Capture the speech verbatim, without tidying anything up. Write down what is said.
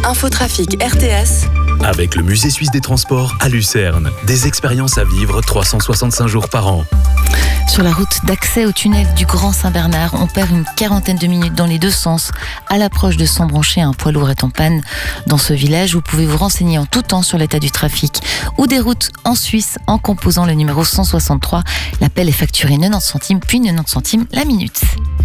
Infotrafic R T S. Avec le Musée suisse des transports à Lucerne. Des expériences à vivre trois cent soixante-cinq jours par an. Sur la route d'accès au tunnel du Grand Saint-Bernard, on perd une quarantaine de minutes dans les deux sens. À l'approche de Sambranché, un poids lourd est en panne. Dans ce village, vous pouvez vous renseigner en tout temps sur l'état du trafic ou des routes en Suisse en composant le numéro cent soixante-trois. L'appel est facturé quatre-vingt-dix centimes, puis quatre-vingt-dix centimes la minute.